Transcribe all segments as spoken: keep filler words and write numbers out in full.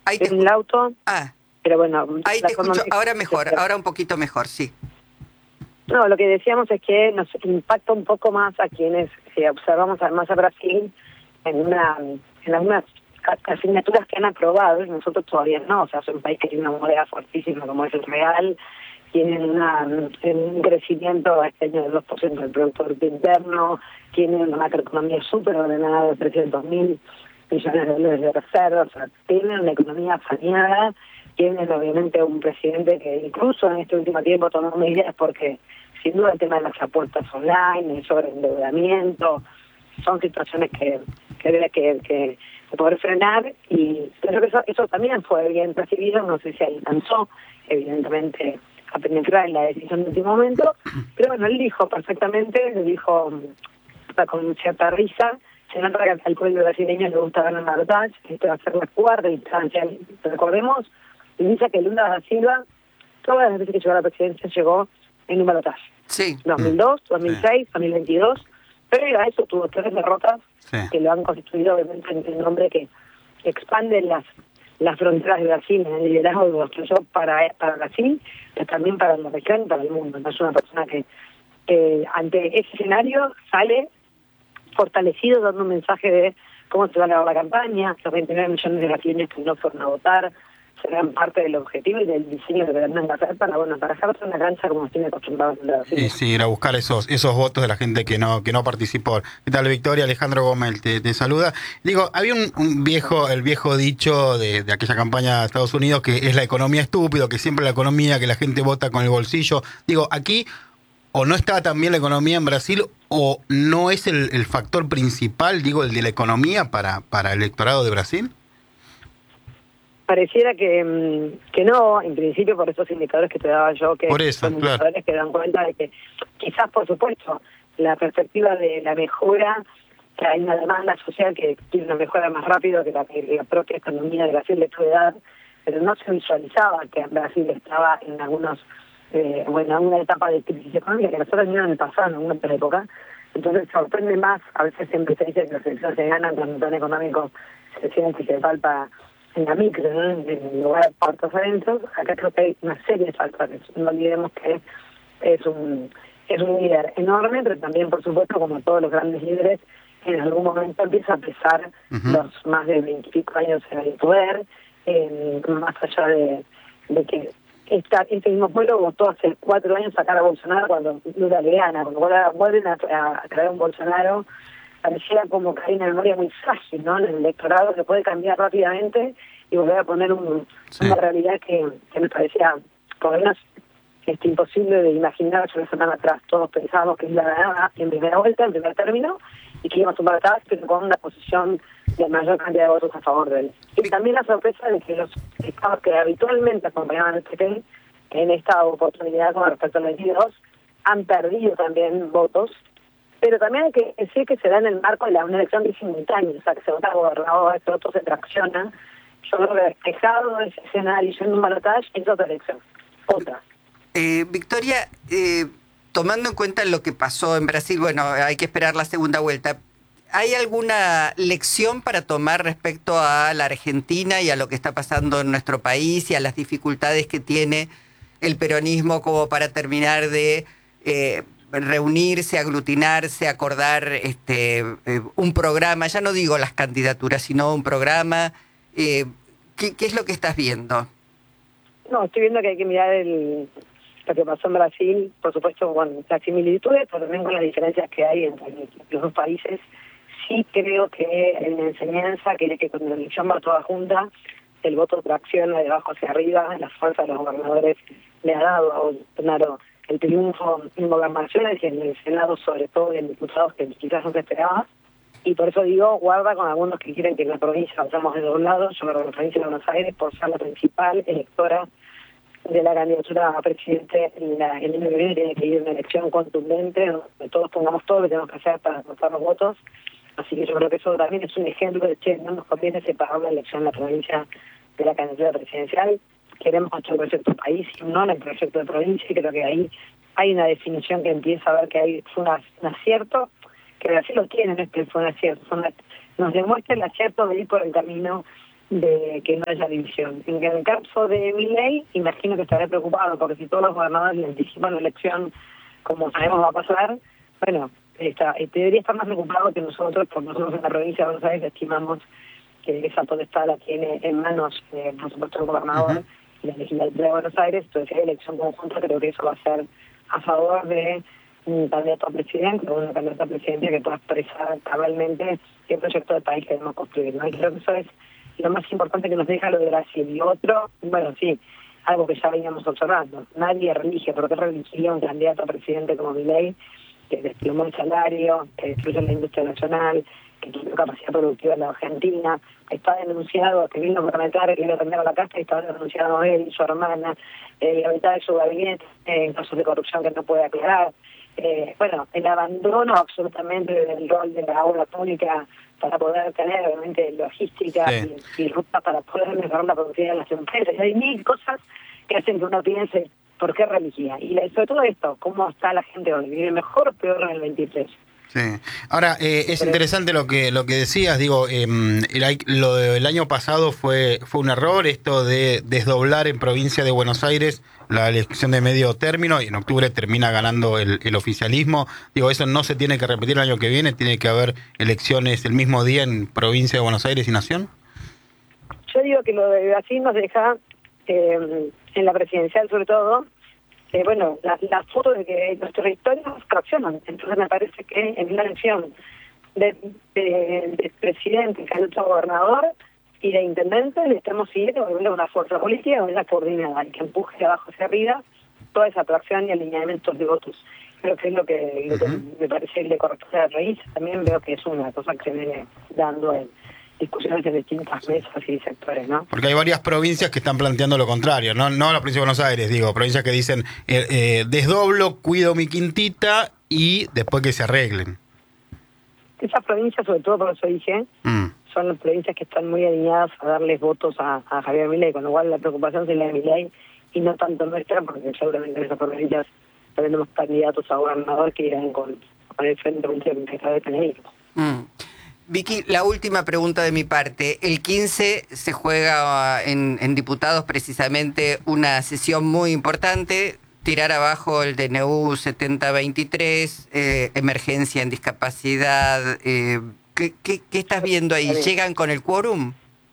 Ahí te en el auto, Ah, pero bueno... ahí la te forma escucho. me- Ahora mejor, ahora un poquito mejor, sí. No, lo que decíamos es que nos impacta un poco más a quienes si observamos además a Brasil en una en algunas ca- asignaturas que han aprobado, y nosotros todavía no. O sea, es un país que tiene una moneda fuertísima como es el real, tienen una, un crecimiento este año del dos por ciento del Producto Bruto Interno, tienen una macroeconomía súper ordenada de trescientos mil millones de dólares de reservas, o sea, tienen una economía saneada, tienen obviamente un presidente que incluso en este último tiempo tomó medidas porque sin duda el tema de las apuestas online, el sobreendeudamiento, son situaciones que que debe que, que, que poder frenar, y creo que eso, eso también fue bien recibido. No sé si alcanzó evidentemente a penetrar en la decisión de último momento, pero bueno, él dijo perfectamente, le dijo hasta con cierta risa, se nota que al pueblo brasileño le gusta ganar la batalla, esto va a ser la cuarta instancia, recordemos, y dice que Lula da Silva, todas las veces que llegó a la presidencia, llegó en un balotaje. Sí. dos mil dos, dos mil seis, dos mil veintidós, pero a eso tuvo tres derrotas Sí. que lo han constituido obviamente en un hombre que expande las las fronteras de Brasil, en el liderazgo que construyó para, para Brasil, pero también para la región y para el mundo. No es una persona que, que ante ese escenario sale fortalecido, dando un mensaje de cómo se va a acabar la campaña, los veintinueve millones de brasileños que no fueron a votar serán parte del objetivo y del diseño que tendrán que hacer para, bueno, para dejarse en la cancha como nos tiene acostumbrados en Brasil. Y sí, ir a buscar esos esos votos de la gente que no que no participó. ¿Qué tal, Victoria? Alejandro Gómez te, te saluda. Digo, había un, un viejo, el viejo dicho de, de aquella campaña de Estados Unidos que es la economía estúpido, que siempre la economía, que la gente vota con el bolsillo. Digo, aquí o no está tan bien la economía en Brasil o no es el, el factor principal, digo, el de la economía para, para el electorado de Brasil. Pareciera que, que no, en principio por esos indicadores que te daba yo, que Por eso, son claro. indicadores que dan cuenta de que quizás, por supuesto, la perspectiva de la mejora, que hay una demanda social que tiene una mejora más rápido que la, que la propia economía de Brasil de tu edad, pero no se visualizaba que Brasil estaba en algunos, eh, bueno, en una etapa de crisis económica que nosotros no en el pasado, en alguna otra época. Entonces sorprende más, a veces siempre se dice que las elecciones se ganan cuando el plan económico se siente que se falta en la micro, ¿no? En lugar de puertas adentro. Acá creo que hay una serie de factores. No olvidemos que es un es un líder enorme, pero también, por supuesto, como todos los grandes líderes, en algún momento empieza a pesar uh-huh. los más de veintipico años en el poder, eh, más allá de, de que esta, este mismo pueblo votó hace cuatro años sacar a Bolsonaro cuando Lula le gana. Cuando vuelven a, a traer a un Bolsonaro, parecía como que hay una memoria muy frágil, ¿no? En el electorado que puede cambiar rápidamente y volver a poner un, sí. una realidad que, que me parecía, por lo menos, este, imposible de imaginar hace una semana atrás. Todos pensábamos que iba a ganar en primera vuelta, en primer término, y que iba a sumar atrás, pero con una posición de mayor cantidad de votos a favor de él. Y también la sorpresa de que los estados que habitualmente acompañaban al P P en esta oportunidad con respecto al veintidós han perdido también votos, pero también hay que decir que se da en el marco de la, una elección de simultánea, o sea, que se vota gobernador, que otro se tracciona. Yo creo que despejado ese escenario y en un balotaje es otra elección, otra. Eh, Victoria, eh, tomando en cuenta lo que pasó en Brasil, bueno, hay que esperar la segunda vuelta. ¿Hay alguna lección para tomar respecto a la Argentina y a lo que está pasando en nuestro país y a las dificultades que tiene el peronismo como para terminar de eh, reunirse, aglutinarse, acordar este eh, un programa? Ya no digo las candidaturas, sino un programa. Eh, ¿qué, ¿Qué es lo que estás viendo? No, estoy viendo que hay que mirar el, lo que pasó en Brasil, por supuesto con las similitudes, pero también con las diferencias que hay entre los dos países. Sí creo que en la enseñanza, que, que cuando la elección va toda junta, el voto tracciona de abajo hacia arriba, la fuerza de los gobernadores le ha dado a Bolsonaro el triunfo en gobernaciones y en el Senado, sobre todo en diputados que quizás no se esperaba. Y por eso digo, guarda con algunos que quieren que en la provincia vayamos de dos lados. Yo creo que la provincia de Buenos Aires, por ser la principal electora de la candidatura a presidente, en la, el año que viene tiene que ir una elección contundente, donde todos pongamos todo lo que tenemos que hacer para contar los votos. Así que yo creo que eso también es un ejemplo de, che, no nos conviene separar la elección en la provincia de la candidatura presidencial. Queremos nuestro proyecto de país y no en el proyecto de provincia, y creo que ahí hay una definición que empieza a ver que hay, fue una, un acierto, que así lo tienen, es que fue un acierto, fue una, nos demuestra el acierto de ir por el camino de que no haya división. En el caso de Milei, imagino que estaré preocupado, porque si todos los gobernadores le anticipan la elección, como sabemos va a pasar, bueno, está, debería estar más preocupado que nosotros, porque nosotros en la provincia de Buenos Aires estimamos que esa potestad la tiene en manos, eh, por supuesto, el gobernador uh-huh. y la legislatura de Buenos Aires. Entonces, si hay elección conjunta, creo que eso va a ser a favor de un candidato a presidente o una candidata a presidente que pueda expresar cabalmente qué proyecto de país queremos construir, ¿no? Y creo que eso es lo más importante que nos deja lo de Brasil. Y otro, bueno, sí, algo que ya veníamos observando. Nadie relige, ¿por qué religiría un candidato a presidente como Milei, que desplomó el salario, que destruye la industria nacional, que tiene capacidad productiva en la Argentina? Está denunciado, que vino para meter, que vino a cambiar la casa, y está denunciado él y su hermana, eh, la mitad de su gabinete, eh, en casos de corrupción que no puede aclarar. Eh, bueno, el abandono absolutamente del rol de la obra pública para poder tener obviamente logística sí. y, y rutas para poder mejorar la productividad de las empresas. Y hay mil cosas que hacen que uno piense por qué religión. Y sobre todo esto, cómo está la gente hoy, vive mejor o peor en el veintitrés. Sí. Ahora, eh, es interesante lo que lo que decías, digo, eh, el, lo del año pasado fue fue un error, esto de desdoblar en provincia de Buenos Aires la elección de medio término, y en octubre termina ganando el, el oficialismo. Digo, eso no se tiene que repetir el año que viene, tiene que haber elecciones el mismo día en provincia de Buenos Aires y Nación. Yo digo que lo de Brasil nos deja, eh, en la presidencial sobre todo, Eh, bueno, las la fotos de que los territorios fraccionan. Entonces me parece que en una elección de, de, de presidente, candidato a gobernador y de intendente, le estamos siguiendo una fuerza política, una coordinada, y que empuje de abajo hacia arriba toda esa atracción y alineamientos de votos. Creo que es lo que, lo que uh-huh. me parece que le corresponde al raíz. También veo que es una cosa que se viene dando en discusiones en distintas mesas y sectores, ¿no? Porque hay varias provincias que están planteando lo contrario, no no la provincia de Buenos Aires, digo, provincias que dicen eh, eh, desdoblo, cuido mi quintita y después que se arreglen. Esas provincias, sobre todo por eso dije, mm. son las provincias que están muy alineadas a darles votos a, a Javier Milei, con lo cual la preocupación es la de Milei y no tanto nuestra, porque seguramente en esas provincias tenemos candidatos a gobernador que irán con, con el frente político que está de tener. Mm. Vicky, la última pregunta de mi parte. El quince se juega en, en diputados precisamente una sesión muy importante, tirar abajo el D N U setenta veintitrés, eh, emergencia en discapacidad. Eh, ¿qué, qué, ¿Qué estás viendo ahí? ¿Llegan con el quórum?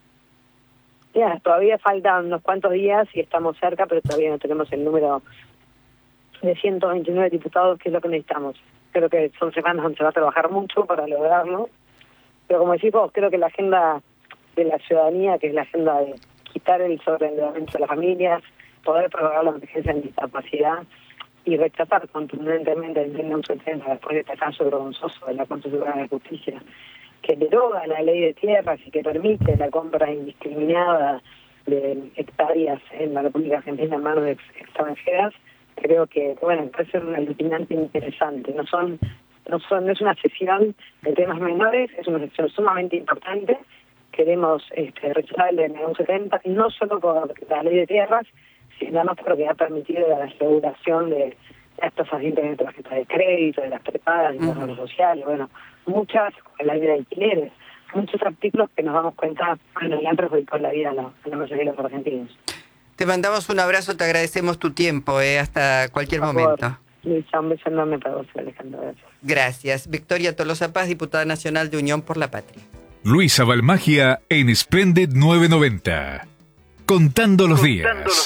Ya, todavía faltan unos cuantos días y estamos cerca, pero todavía no tenemos el número de ciento veintinueve diputados, que es lo que necesitamos. Creo que son semanas donde se va a trabajar mucho para lograrlo. Pero como decís vos, creo que la agenda de la ciudadanía, que es la agenda de quitar el sobreendeudamiento de las familias, poder prorrogar la emergencia en discapacidad y rechazar contundentemente el D N U setenta después de este caso vergonzoso de la Corte Suprema de Justicia, que deroga la ley de tierras y que permite la compra indiscriminada de hectáreas en la República Argentina en manos de extranjeras. Creo que, bueno, puede ser un alucinante interesante. No son No, son, no es una sesión de temas menores, es una sesión sumamente importante. Queremos este, rechazar el D N U setenta, no solo por la ley de tierras, sino además porque ha permitido la regulación de estas agentes de tarjeta de crédito, de las prepagas, de los uh-huh. sociales, bueno, muchas, con la vida de alquileres, muchos artículos que nos damos cuenta, bueno, le han perjudicado la vida a la, a la mayoría de los argentinos. Te mandamos un abrazo, te agradecemos tu tiempo, eh, hasta cualquier por momento. Favor. Luisa, un beso enorme para vos, Alejandro. Gracias. Gracias. Victoria Tolosa Paz, diputada nacional de Unión por la Patria. Luisa Balmagia en Splendid novecientos noventa. Contando los días. Contando los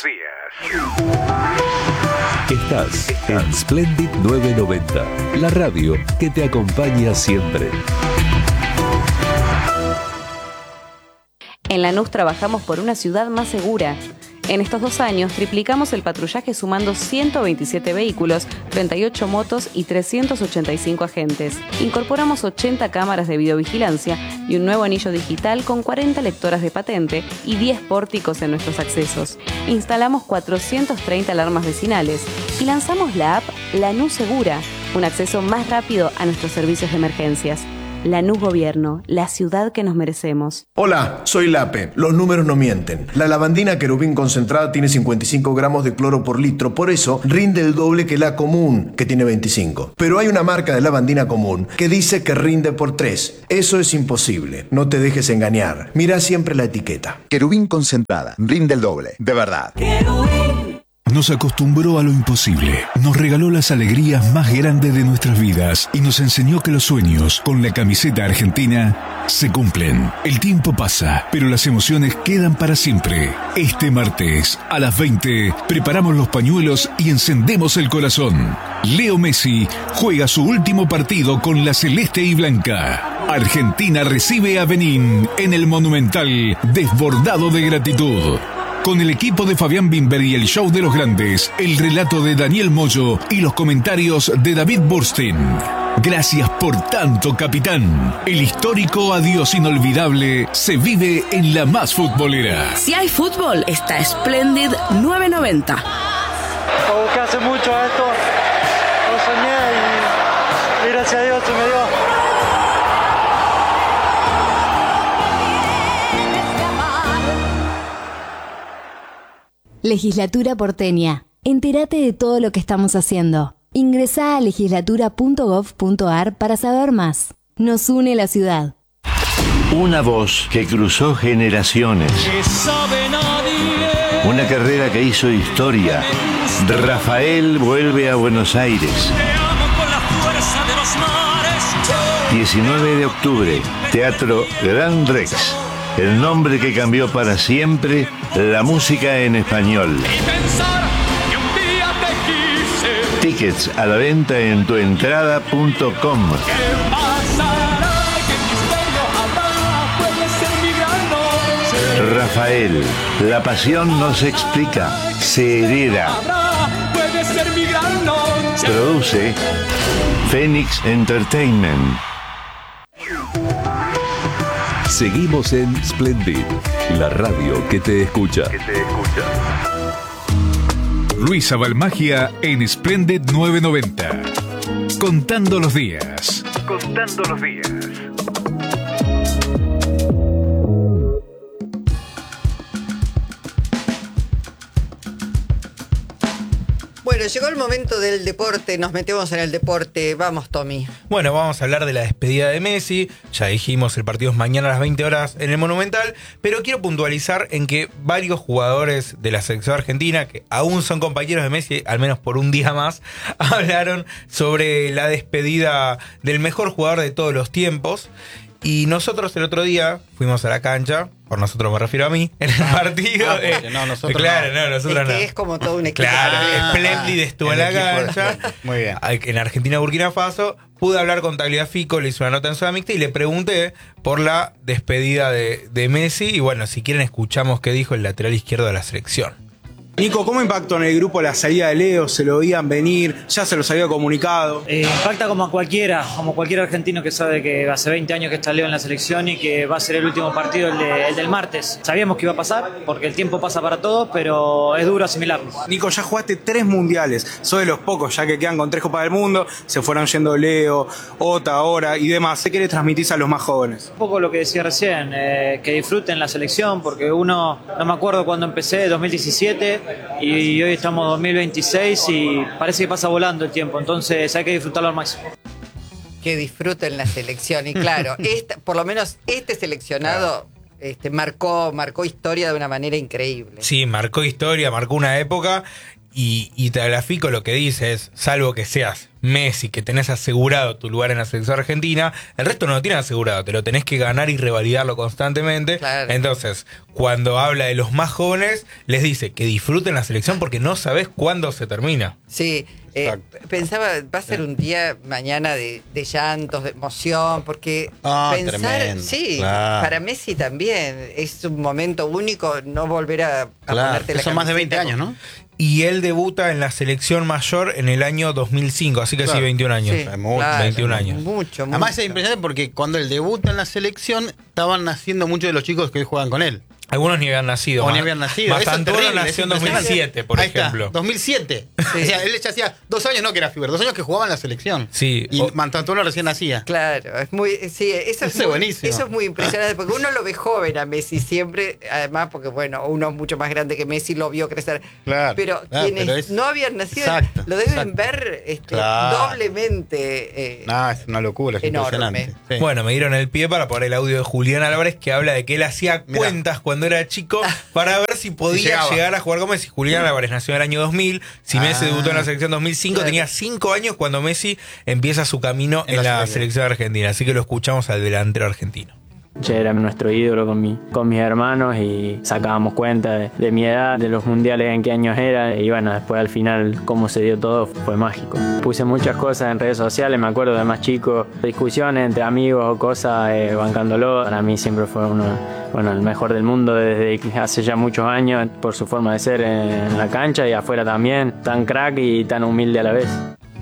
días. Estás en Splendid novecientos noventa, la radio que te acompaña siempre. En Lanús trabajamos por una ciudad más segura. En estos dos años triplicamos el patrullaje sumando ciento veintisiete vehículos, treinta y ocho motos y trescientos ochenta y cinco agentes. Incorporamos ochenta cámaras de videovigilancia y un nuevo anillo digital con cuarenta lectoras de patente y diez pórticos en nuestros accesos. Instalamos cuatrocientas treinta alarmas vecinales y lanzamos la app Lanús Segura, un acceso más rápido a nuestros servicios de emergencias. Lanús Gobierno, la ciudad que nos merecemos. Hola, soy Lape. Los números no mienten. La lavandina Querubín concentrada tiene cincuenta y cinco gramos de cloro por litro, por eso rinde el doble que la común, que tiene veinticinco. Pero hay una marca de lavandina común que dice que rinde por tres. Eso es imposible. No te dejes engañar. Mira siempre la etiqueta. Querubín concentrada. Rinde el doble. De verdad. Nos acostumbró a lo imposible, nos regaló las alegrías más grandes de nuestras vidas y nos enseñó que los sueños con la camiseta argentina se cumplen. El tiempo pasa, pero las emociones quedan para siempre. Este martes a las veinte preparamos los pañuelos y encendemos el corazón. Leo Messi juega su último partido con la celeste y blanca. Argentina recibe a Benín en el Monumental, desbordado de gratitud. Con el equipo de Fabián Bimber y el show de los grandes, el relato de Daniel Moyo y los comentarios de David Burstein. Gracias por tanto, capitán. El histórico adiós inolvidable se vive en la más futbolera. Si hay fútbol, está Splendid nueve noventa. Lo busqué hace mucho a esto, lo soñé y, y gracias a Dios se me dio. Legislatura porteña. Entérate de todo lo que estamos haciendo. Ingresá a legislatura punto gov punto ar para saber más. Nos une la ciudad. Una voz que cruzó generaciones. Una carrera que hizo historia. Rafael vuelve a Buenos Aires. diecinueve de octubre, Teatro Gran Rex. El nombre que cambió para siempre la música en español. Tickets a la venta en tuentrada punto com. Rafael, la pasión no se explica, se hereda. Produce Phoenix Entertainment. Seguimos en Splendid, la radio que te escucha. Que te escucha. Luisa Balmagia en Splendid nueve noventa. Contando los días. Contando los días. Bueno, llegó el momento del deporte, nos metemos en el deporte. Vamos, Tommy. Bueno, vamos a hablar de la despedida de Messi. Ya dijimos, el partido es mañana a las veinte horas en el Monumental, pero quiero puntualizar en que varios jugadores de la selección argentina, que aún son compañeros de Messi, al menos por un día más, hablaron sobre la despedida del mejor jugador de todos los tiempos. Y nosotros el otro día fuimos a la cancha, por nosotros me refiero a mí, en el partido. Ah, eh, no, nosotros claro, no. no, nosotros es que no. es como todo un equipo. Claro, Ah. Splendid estuvo en la cancha. Muy bien. En Argentina, Burkina Faso. Pude hablar con Tagliafico, le hice una nota en Zona Mixta y le pregunté por la despedida de, de Messi. Y bueno, si quieren escuchamos qué dijo el lateral izquierdo de la selección. Nico, ¿cómo impactó en el grupo la salida de Leo? ¿Se lo veían venir? ¿Ya se los había comunicado? Eh, impacta como a cualquiera, como cualquier argentino que sabe que hace veinte años que está Leo en la selección y que va a ser el último partido, el, de, el del martes. Sabíamos que iba a pasar, porque el tiempo pasa para todos, pero es duro asimilarlo. Nico, ya jugaste tres mundiales, sos de los pocos ya que quedan con tres Copas del Mundo, se fueron yendo Leo, Ota ahora y demás. ¿Qué le transmitís a los más jóvenes? Un poco lo que decía recién, eh, que disfruten la selección, porque uno, no me acuerdo cuando empecé, dos mil diecisiete, y hoy estamos en dos mil veintiséis y parece que pasa volando el tiempo, entonces hay que disfrutarlo al máximo. Que disfruten la selección. Y claro, esta, por lo menos este seleccionado este, marcó, marcó historia de una manera increíble. Sí, marcó historia, marcó una época. Y, y Tagliafico lo que dice es, salvo que seas Messi, que tenés asegurado tu lugar en la selección argentina, el resto no lo tienes asegurado, te lo tenés que ganar y revalidarlo constantemente. Claro. Entonces, cuando habla de los más jóvenes, les dice que disfruten la selección porque no sabés cuándo se termina. Sí, eh, pensaba, va a ser un día mañana de, de llantos, de emoción, porque Ah, pensar, tremendo. sí, Claro. para Messi también es un momento único, no volver a, a Claro, ponerte la son más de veinte camiseta años, ¿no? Y él debuta en la selección mayor en el año dos mil cinco, así que Claro. sí, veintiún años. Sí, Mucho, claro, veintiún años. Mucho, mucho. Además es impresionante porque cuando él debuta en la selección estaban naciendo muchos de los chicos que hoy juegan con él. Algunos ni habían nacido. O ni habían nacido. Mastantuono nació en dos mil siete, por Ahí ejemplo. Está, dos mil siete. Sí. O sea, él ya hacía dos años, no que era Fiber, dos años que jugaba en la selección. Sí. Y o... Mastantuono recién nacía. Claro, es muy, sí, eso es, Eso muy, es buenísimo. Eso es muy impresionante, porque uno lo ve joven a Messi siempre, además porque, bueno, uno mucho más grande que Messi lo vio crecer. Claro. Pero claro, quienes pero es... no habían nacido exacto, lo deben exacto. ver este, claro. doblemente. Eh, no, es una locura, es enorme. impresionante. Sí. Bueno, me dieron el pie para poner el audio de Julián Álvarez, que habla de que él hacía Mirá. cuentas cuando era chico para ver si podía si llegar a jugar con Messi. Julián Álvarez nació en el año dos mil, si ah. Messi debutó en la selección dos mil cinco, claro. tenía cinco años cuando Messi empieza su camino en, en la, la selección argentina. Así que lo escuchamos al delantero argentino. Che, era nuestro ídolo con, mi, con mis hermanos y sacábamos cuenta de, de mi edad, de los mundiales en qué años era y bueno, después al final cómo se dio todo fue mágico. Puse muchas cosas en redes sociales, me acuerdo de más chicos, discusiones entre amigos o cosas, eh, bancándolo. Para mí siempre fue uno, bueno, el mejor del mundo desde hace ya muchos años por su forma de ser en la cancha y afuera también, tan crack y tan humilde a la vez.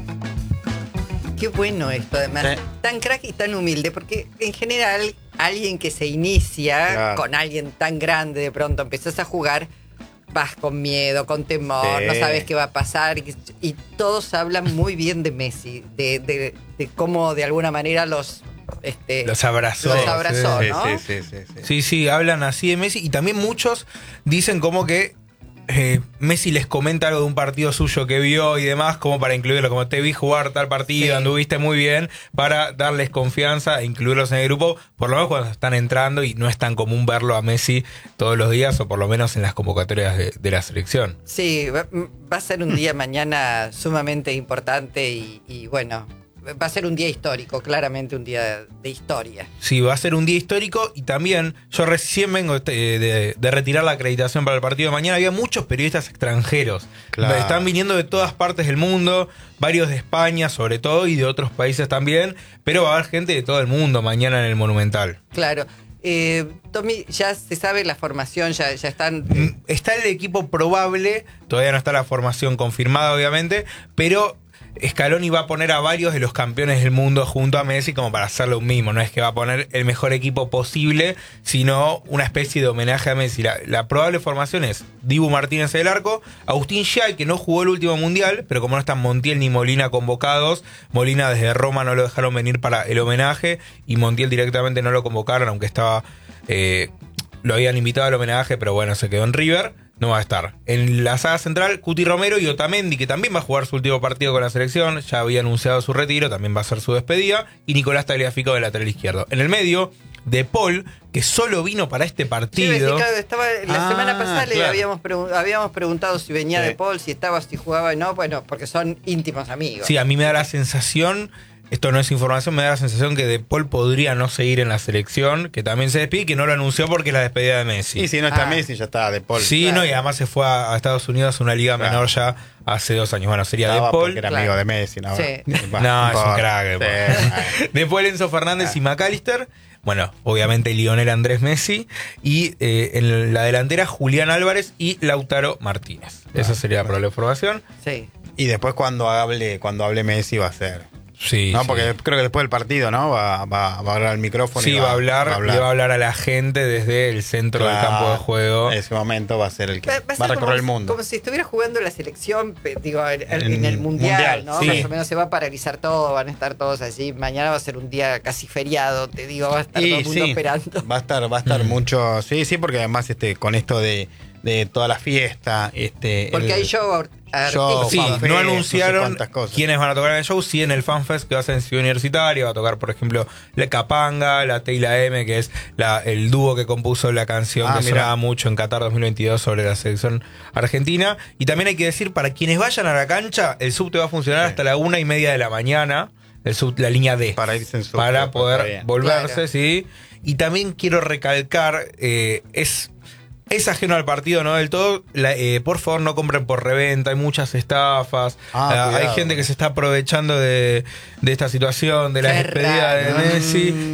Qué bueno esto, además, sí. tan crack y tan humilde, porque en general alguien que se inicia claro. con alguien tan grande, de pronto empezás a jugar, vas con miedo, con temor, sí. no sabes qué va a pasar, y, y todos hablan muy bien de Messi, de, de, de cómo de alguna manera los... Este, los abrazó. Los abrazó, sí, ¿no? Sí sí sí, sí, sí. Sí, sí, hablan así de Messi, y también muchos dicen como que Eh, Messi les comenta algo de un partido suyo que vio y demás, como para incluirlo, como te vi jugar tal partido, sí. anduviste muy bien, para darles confianza e incluirlos en el grupo, por lo menos cuando están entrando y no es tan común verlo a Messi todos los días, o por lo menos en las convocatorias de, de la selección. Sí, va, va a ser un día mañana sumamente importante y, y bueno... Va a ser un día histórico, claramente un día de historia. Sí, va a ser un día histórico y también yo recién vengo de, de, de retirar la acreditación para el partido de mañana. Había muchos periodistas extranjeros. Claro. Están viniendo de todas partes del mundo, varios de España sobre todo y de otros países también, pero va a haber gente de todo el mundo mañana en el Monumental. Claro. Eh, Tommy, ya se sabe la formación, ya, ya están... Eh... Está el equipo probable, todavía no está la formación confirmada obviamente, pero... Scaloni va a poner a varios de los campeones del mundo junto a Messi como para hacerlo un mismo. No es que va a poner el mejor equipo posible, sino una especie de homenaje a Messi. La, la probable formación es Dibu Martínez del arco, Agustín Gial, que no jugó el último mundial, pero como no están Montiel ni Molina convocados, Molina desde Roma no lo dejaron venir para el homenaje y Montiel directamente no lo convocaron, aunque estaba eh, lo habían invitado al homenaje, pero bueno, se quedó en River. No va a estar. En la saga central, Cuti Romero y Otamendi, que también va a jugar su último partido con la selección, ya había anunciado su retiro, también va a ser su despedida, y Nicolás Tagliafico del lateral izquierdo. En el medio, De Paul, que solo vino para este partido. Sí, claro, estaba, la ah, semana pasada claro. le habíamos, pregun- habíamos preguntado si venía sí. De Paul, si estaba, si jugaba, no, bueno, porque son íntimos amigos. Sí, a mí me da la sensación... Esto no es información, me da la sensación que De Paul podría no seguir en la selección, que también se despide, que no lo anunció porque es la despedida de Messi. Y si no está ah. Messi, ya está De Paul. Sí, claro. no, y además se fue a, a Estados Unidos a una liga claro. menor ya hace dos años. Bueno, sería Estaba De Paul. Porque era claro. amigo de Messi, ¿no? Sí. No, es un crack. Sí. De Paul, Enzo Fernández y McAllister. Bueno, obviamente Lionel Andrés Messi. Y eh, en la delantera, Julián Álvarez y Lautaro Martínez. Esa ah, sería la probable formación. Sí. Y después cuando hable, cuando hable Messi va a ser... Sí, no, sí. porque creo que después del partido, ¿no? Va, va, va a hablar al micrófono. Sí, y va, va, a hablar, va a hablar, le va a hablar a la gente desde el centro claro, del campo de juego. En ese momento va a ser el que va, va, va a recorrer como, el mundo. Como si estuviera jugando la selección, digo, en, en, en el mundial, mundial ¿no? Sí. Más o menos se va a paralizar todo, van a estar todos allí. Mañana va a ser un día casi feriado, te digo, va a estar y, todo el mundo sí, esperando. Va a estar, va a estar mm. mucho, sí, sí, porque además este, con esto de, de toda la fiesta, este. Porque el, hay show. Show, sí, fanfest, no anunciaron no sé quiénes van a tocar en el show. Sí, en el FanFest que va a ser en Ciudad Universitaria va a tocar, por ejemplo, La Capanga, La T y la M, que es la, el dúo que compuso la canción ah, que mira. sonaba mucho en Qatar dos mil veintidós sobre la selección argentina. Y también hay que decir, para quienes vayan a la cancha, el subte va a funcionar sí. hasta la una y media de la mañana, el sub, la línea D, para irse en subte, para poder volverse, claro. sí. Y también quiero recalcar, eh, es... Es ajeno al partido, no del todo. La, eh, por favor, no compren por reventa. Hay muchas estafas. Ah, uh, hay gente que se está aprovechando de, de esta situación, de la Qué despedida raro. de Messi.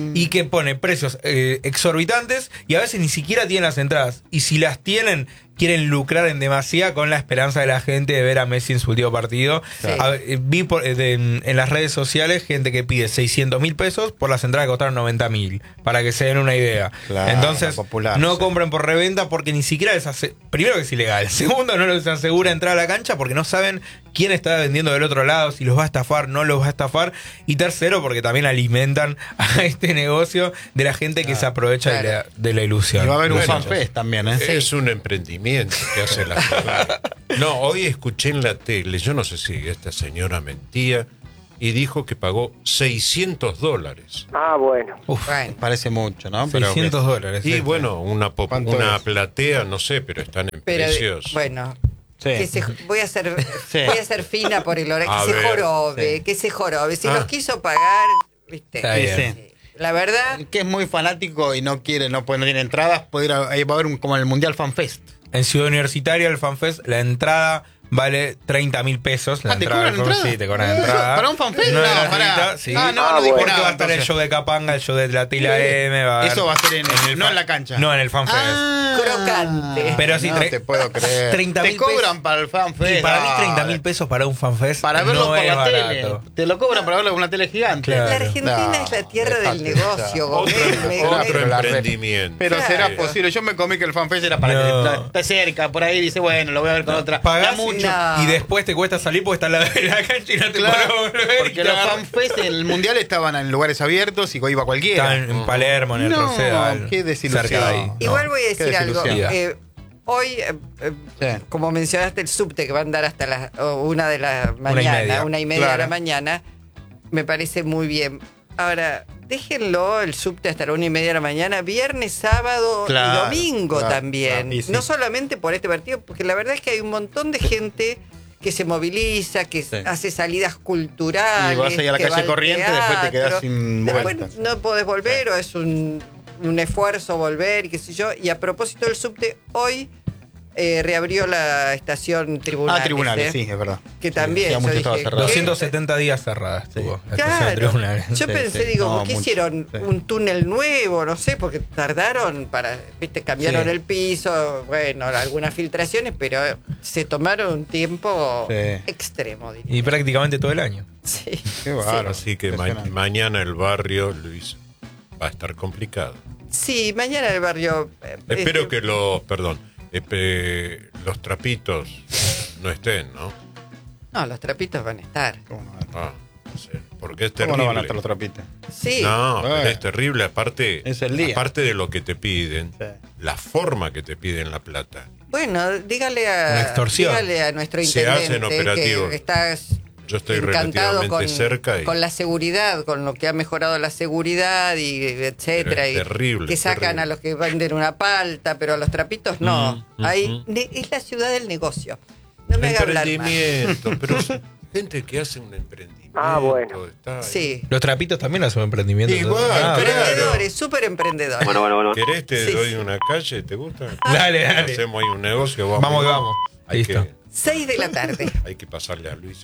y que pone precios eh, exorbitantes y a veces ni siquiera tienen las entradas. Y si las tienen, quieren lucrar en demasía con la esperanza de la gente de ver a Messi en su último partido. Sí. A, eh, vi por, eh, de, en, en las redes sociales gente que pide seiscientos mil pesos por las entradas que costaron noventa mil, para que se den una idea. Claro, Entonces, popular, no sí. compren por reventa porque ni siquiera les hace. Primero que es ilegal. Segundo, no les asegura entrar a la cancha porque no saben quién está vendiendo del otro lado, si los va a estafar, no los va a estafar. Y tercero, porque también alimentan a este negocio de la gente que se aprovecha claro. de, la, de la ilusión. Y va a haber un Bueno, fanfest también, ¿eh? Es un emprendimiento que hace la gente. No, hoy escuché en la tele, yo no sé si esta señora mentía, y dijo que pagó seiscientos dólares. Ah, bueno. Uf, Bueno. parece mucho, ¿no? seiscientos dólares. Y este. bueno, una, pop- ¿Cuánto una es? platea, no sé, pero están en Pero, precios. bueno, Sí. que se, voy, a ser, Sí. voy a ser fina por el horario. A Que se ver, jorobe, sí. que se jorobe. Si Ah. los quiso pagar, viste. Está Sí, bien. sí. La verdad, El que es muy fanático y no quiere, no puede, no tiene entradas, puede ir a, ahí va a haber un, como el Mundial Fanfest. En Ciudad Universitaria, el FanFest, la entrada vale treinta mil pesos. La Ah, ¿te entrada cobran del FanFest, entrada? Sí, te cobran Eh, entrada. ¿para un FanFest? No, No, es pará. gratuita, sí. Ah, no, no Porque dijo va nada, a estar el entonces. show de Capanga, el show de la Tila Sí. M. Va a Eso va a ser en, el no fa- en la cancha. No, en el FanFest. Ah, crocante. Pero sí, no tre- te puedo creer. treinta te mil cobran pesos. para el FanFest. Y para mí dale. treinta mil pesos para un FanFest Para verlo no por es la barato. tele. Te lo cobran para verlo con una tele gigante. Claro. la Argentina No, es la tierra del dejate negocio, Otro, Gómez. Me- otro me- la red. emprendimiento. Pero Claro. será posible. Yo me comí que el FanFest era para No. que está cerca, por ahí dice, bueno, lo voy a ver con otra. Pagás Da mucho. No. y después te cuesta salir porque está en la, en la cancha y no te Claro, podés volver. porque y te los agarra- FanFest en el Mundial estaban en lugares abiertos y iba cualquiera. Están en Palermo, en el No, Rosedal. qué desilusión. Cerca de ahí. Igual No, voy a qué decir algo. desilusión. eh, hoy, eh, eh, Sí. como mencionaste, el subte que va a andar hasta las o una de la y mañana, media. una y media, de la Claro. mañana, me parece muy bien. Ahora, déjenlo el subte hasta la una y media de la mañana, viernes, sábado Claro, y domingo claro, también. claro, y sí. No solamente por este partido, porque la verdad es que hay un montón de gente que se moviliza, que Sí. hace salidas culturales. Y vas ahí a la que calle va al Corrientes, después te quedás teatro. sin Después vueltas. no podés volver o es un, un esfuerzo volver y qué sé yo. Y a propósito del subte, hoy eh, reabrió la estación Tribunales. Ah, tribunales, ¿eh? sí, es verdad. Que también, Sí, yo mucho estaba dije, cerrado. ¿qué? doscientos setenta días cerrada estuvo la estación de Claro. Tribunales. Yo Sí, pensé, sí. digo, No, ¿por qué mucho. hicieron Sí. un túnel nuevo? No sé, porque tardaron para, viste, cambiaron Sí. el piso, bueno, algunas filtraciones, pero se tomaron un tiempo Sí. extremo, diría. Y prácticamente todo el año. Sí. Qué bárbaro. Así que ma- Impresionante. mañana el barrio, Luis, va a estar complicado. Sí, mañana el barrio. eh, Espero este, que los, perdón, eh, pe- los trapitos no estén, ¿no? No, los trapitos van a estar. ¿Cómo no? Ah, no sé, porque es ¿Cómo terrible. no van a estar los trapitos? Sí. No, Bueno. pero es terrible, aparte, Es el día. aparte de lo que te piden, Sí. la forma que te piden la plata. Bueno, dígale Una a, extorsión. dígale a nuestro Se intendente hacen operativos. que estás Yo estoy encantado relativamente con, cerca y con la seguridad, con lo que ha mejorado la seguridad y etcétera. Pero es y terrible, que sacan terrible. a los que venden una palta, pero a los trapitos no. Mm, Ahí mm, ne- es la ciudad del negocio. No me haga hablar más. emprendimiento, pero es gente que hace un emprendimiento. Ah, bueno. está ahí. Sí. Los trapitos también hacen emprendimiento. Igual, Ah, claro. Emprendedores, súper emprendedores. Bueno, bueno, bueno. ¿Querés te Sí, doy sí. una calle? ¿Te gusta? Dale, dale. Hacemos ahí un negocio. Vamos, Vamos que vamos. Hay Listo. que, Seis de la tarde, hay que pasarle a Luis.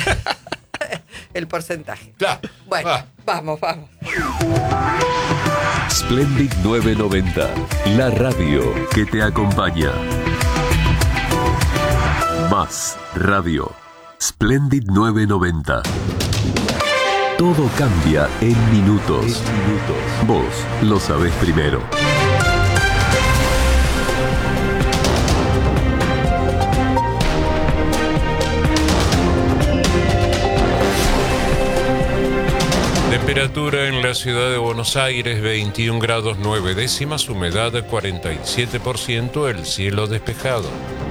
el porcentaje. Claro. Bueno, Ah. vamos, vamos. Splendid novecientos noventa, la radio que te acompaña. Más radio. Splendid novecientos noventa. Todo cambia en minutos. En minutos. Vos lo sabés primero. Temperatura en la ciudad de Buenos Aires, veintiún grados nueve décimas, humedad cuarenta y siete por ciento, el cielo despejado.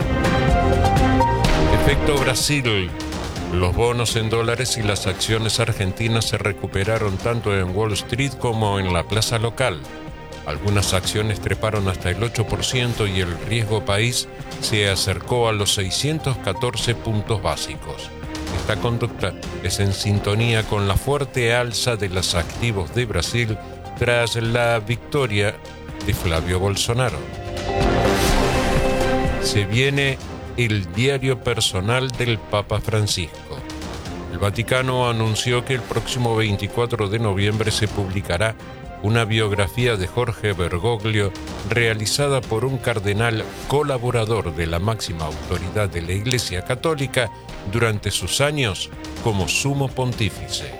Efecto Brasil. Los bonos en dólares y las acciones argentinas se recuperaron tanto en Wall Street como en la plaza local. Algunas acciones treparon hasta el ocho por ciento y el riesgo país se acercó a los seiscientos catorce puntos básicos. Esta conducta es en sintonía con la fuerte alza de los activos de Brasil tras la victoria de Flavio Bolsonaro. Se viene el diario personal del Papa Francisco. El Vaticano anunció que el próximo veinticuatro de noviembre se publicará una biografía de Jorge Bergoglio realizada por un cardenal colaborador de la máxima autoridad de la Iglesia Católica durante sus años como sumo pontífice.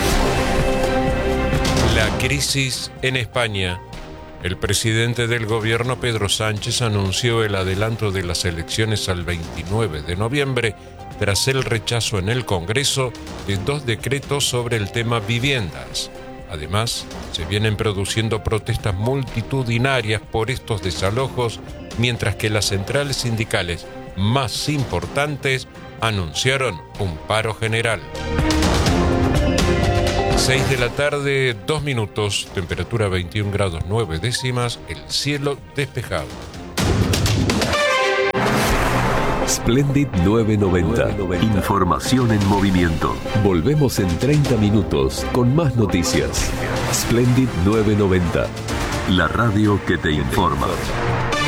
La crisis en España. El presidente del gobierno, Pedro Sánchez, anunció el adelanto de las elecciones al veintinueve de noviembre tras el rechazo en el Congreso de dos decretos sobre el tema viviendas. Además, se vienen produciendo protestas multitudinarias por estos desalojos, mientras que las centrales sindicales más importantes anunciaron un paro general. seis de la tarde, dos minutos, temperatura veintiún grados nueve décimas, el cielo despejado. Splendid novecientos noventa. Información en movimiento. Volvemos en treinta minutos con más noticias. Splendid novecientos noventa. La radio que te informa.